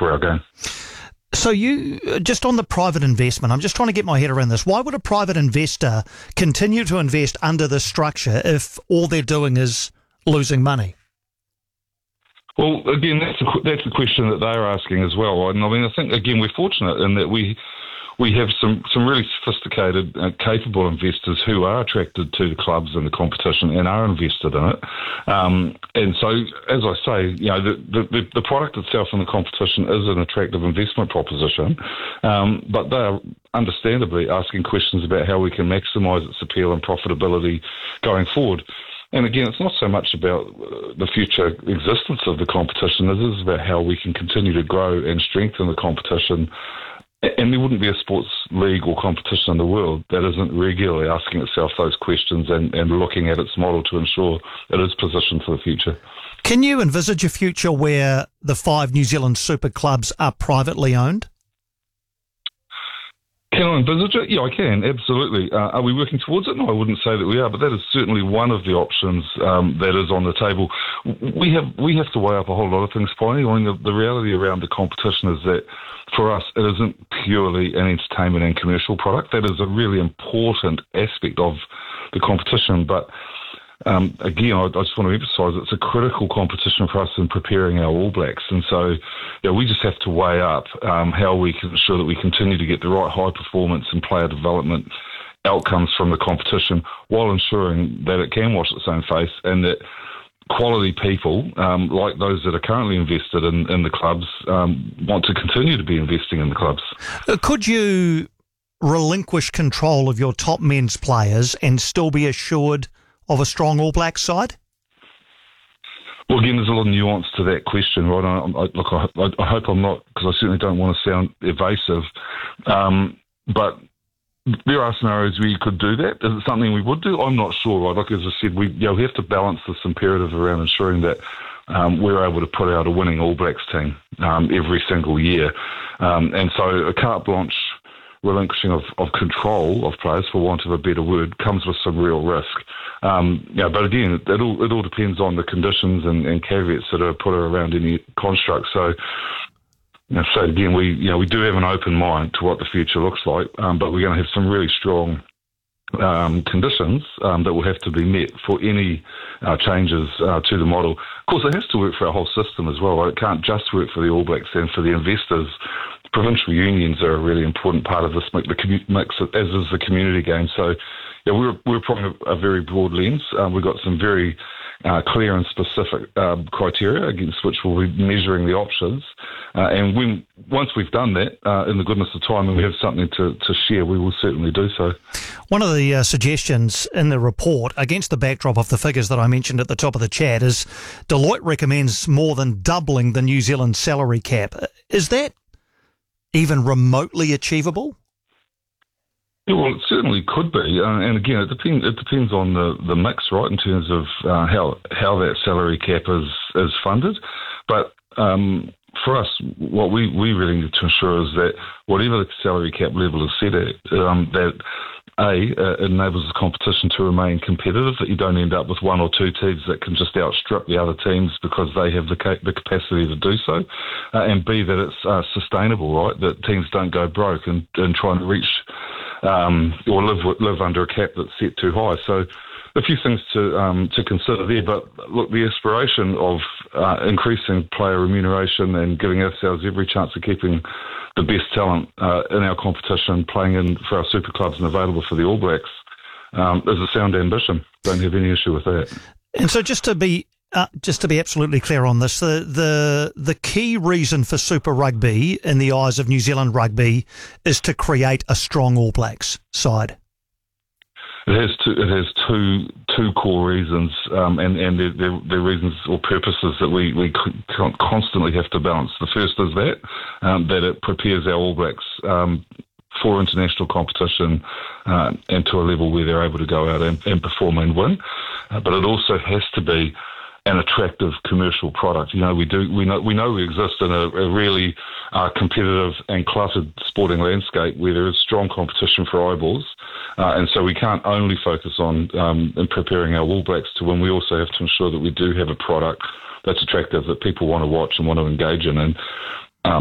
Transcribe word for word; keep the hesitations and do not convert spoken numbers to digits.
for our game. So you, just on the private investment, I'm just trying to get my head around this. Why would a private investor continue to invest under this structure if all they're doing is losing money? Well, again, that's a, that's a question that they're asking as well. And I mean, I think, again, we're fortunate in that we we have some, some really sophisticated, uh, capable investors who are attracted to the clubs and the competition and are invested in it. Um, and so, as I say, you know, the, the, the product itself and the competition is an attractive investment proposition, um, but they are understandably asking questions about how we can maximise its appeal and profitability going forward. And again, it's not so much about the future existence of the competition, it is about how we can continue to grow and strengthen the competition. And there wouldn't be a sports league or competition in the world that isn't regularly asking itself those questions and, and looking at its model to ensure it is positioned for the future. Can you envisage a future where the five New Zealand super clubs are privately owned? Can I envisage it? Yeah, I can, absolutely. Uh, are we working towards it? No, I wouldn't say that we are, but that is certainly one of the options um, that is on the table. We have we have to weigh up a whole lot of things, Piney. I mean, the, the reality around the competition is that for us, it isn't purely an entertainment and commercial product. That is a really important aspect of the competition, but Um, again, I, I just want to emphasise it's a critical competition for us in preparing our All Blacks. And so you know, we just have to weigh up um, how we can ensure that we continue to get the right high performance and player development outcomes from the competition while ensuring that it can wash its own face and that quality people, um, like those that are currently invested in, in the clubs, um, want to continue to be investing in the clubs. Could you relinquish control of your top men's players and still be assured of a strong All Blacks side? Well, again, there's a lot of nuance to that question, right? I, I, look, I, I hope I'm not, because I certainly don't want to sound evasive, um, but there are scenarios where you could do that. Is it something we would do? I'm not sure, right? Like, as I said, we, you know, we have to balance this imperative around ensuring that um, we're able to put out a winning All Blacks team um, every single year. Um, and so a carte blanche relinquishing of, of control of players, for want of a better word, comes with some real risk. Um, yeah, but again, it, it all it all depends on the conditions and, and caveats that are put around any construct. So, you know, so again, we you know we do have an open mind to what the future looks like, um, but we're going to have some really strong um, conditions um, that will have to be met for any uh, changes uh, to the model. Of course, it has to work for our whole system as well. Right? It can't just work for the All Blacks and for the investors. Provincial unions are a really important part of this mix, as is the community game. So, yeah, we're we're applying a, a very broad lens. Um, we've got some very uh, clear and specific um, criteria against which we'll be measuring the options. Uh, and when once we've done that, uh, in the goodness of time, and we have something to, to share, we will certainly do so. One of the uh, suggestions in the report, against the backdrop of the figures that I mentioned at the top of the chat, is Deloitte recommends more than doubling the New Zealand salary cap. Is that even remotely achievable? Yeah, well, it certainly could be, uh, and again, it depends. It depends on the, the mix, right, in terms of uh, how how that salary cap is is funded. But um, for us, what we, we really need to ensure is that whatever the salary cap level is set at, um, that A, uh, enables the competition to remain competitive, that you don't end up with one or two teams that can just outstrip the other teams because they have the, ca- the capacity to do so, uh, and B, that it's uh, sustainable, right, that teams don't go broke and, and try and reach um, or live live under a cap that's set too high. So a few things to um, to consider there, but look, the aspiration of uh, increasing player remuneration and giving ourselves every chance of keeping the best talent uh, in our competition, playing in for our super clubs and available for the All Blacks, um, is a sound ambition. Don't have any issue with that. And so, just to be uh, just to be absolutely clear on this, the the the key reason for Super Rugby, in the eyes of New Zealand Rugby, is to create a strong All Blacks side. It has two. It has two two core reasons, um, and and they're, they're, they're reasons or purposes that we we constantly have to balance. The first is that um, that it prepares our All Blacks um, for international competition uh, and to a level where they're able to go out and, and perform and win. Uh, but it also has to be an attractive commercial product. You know, we do we know we know we exist in a, a really uh, competitive and cluttered sporting landscape where there is strong competition for eyeballs. Uh, and so we can't only focus on um, in preparing our All Blacks to win. We also have to ensure that we do have a product that's attractive, that people want to watch and want to engage in. And